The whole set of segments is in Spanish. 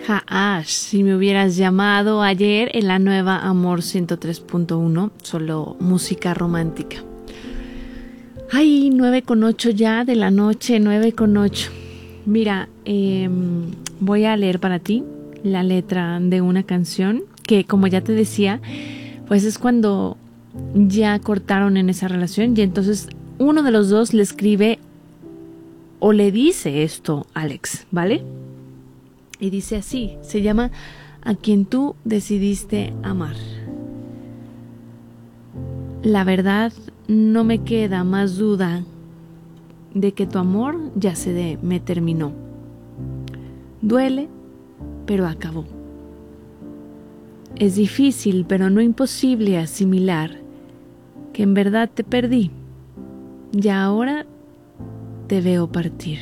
si me hubieras llamado ayer en la nueva Amor 103.1, solo música romántica. Ay, 9:08 ya de la noche, 9:08. Mira, voy a leer para ti la letra de una canción que, como ya te decía, pues es cuando ya cortaron en esa relación y entonces uno de los dos le escribe o le dice esto a Alex, ¿vale? Y dice así, se llama A quien tú decidiste amar. La verdad, no me queda más duda de que tu amor ya me terminó. Duele, pero acabó. Es difícil, pero no imposible asimilar que en verdad te perdí. Y ahora te veo partir.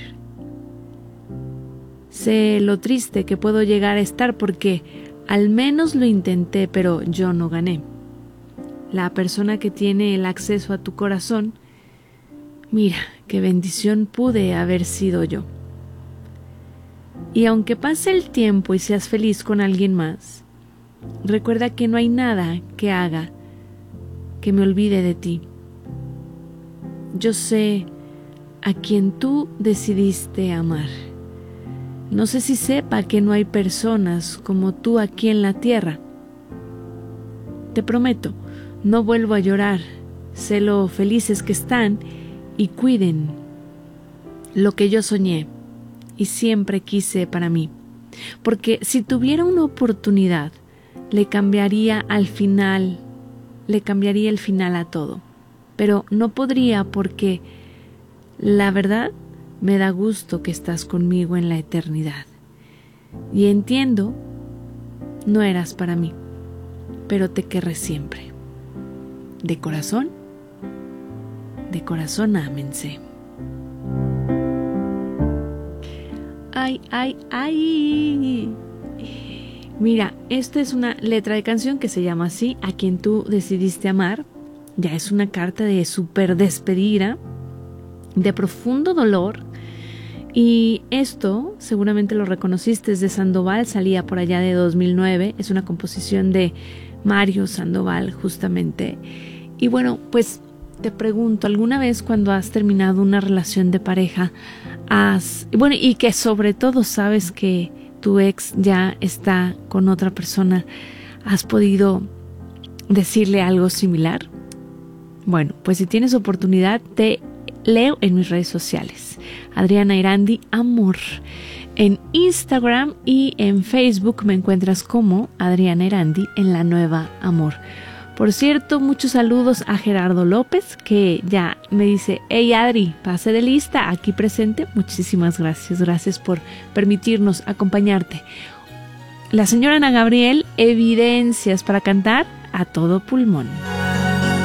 Sé lo triste que puedo llegar a estar porque al menos lo intenté, pero yo no gané. La persona que tiene el acceso a tu corazón, mira qué bendición pude haber sido yo. Y aunque pase el tiempo y seas feliz con alguien más, recuerda que no hay nada que haga que me olvide de ti. Yo sé a quien tú decidiste amar. No sé si sepa que no hay personas como tú aquí en la tierra. Te prometo, no vuelvo a llorar. Sé lo felices que están y cuiden lo que yo soñé y siempre quise para mí. Porque si tuviera una oportunidad, le cambiaría el final a todo. Pero no podría porque la verdad me da gusto que estás conmigo en la eternidad. Y entiendo, no eras para mí, pero te querré siempre. De corazón, ámense. Ay, ay, ay. Mira, esta es una letra de canción que se llama así, A quien tú decidiste amar. Ya es una carta de súper despedida, de profundo dolor. Y esto seguramente lo reconociste, es de Sandoval, salía por allá de 2009. Es una composición de Mario Sandoval, justamente. Y bueno, pues te pregunto, ¿alguna vez cuando has terminado una relación de pareja, y que sobre todo sabes que tu ex ya está con otra persona, has podido decirle algo similar? Bueno, pues si tienes oportunidad, te leo en mis redes sociales. Adriana Irandi Amor. En Instagram y en Facebook me encuentras como Adriana Irandi en la nueva Amor. Por cierto, muchos saludos a Gerardo López, que ya me dice, hey Adri, pase de lista, aquí presente. Muchísimas gracias, gracias por permitirnos acompañarte. La señora Ana Gabriel, evidencias para cantar a todo pulmón.